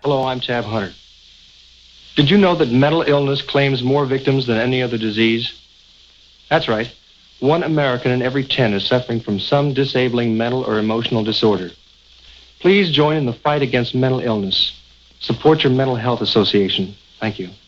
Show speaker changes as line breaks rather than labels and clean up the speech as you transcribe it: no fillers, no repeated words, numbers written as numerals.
Hello, I'm Tab Hunter. Did you know that mental illness claims more victims than any other disease? That's right. 1 American in every 10 is suffering from some disabling mental or emotional disorder. Please join in the fight against mental illness. Support your mental health association. Thank you.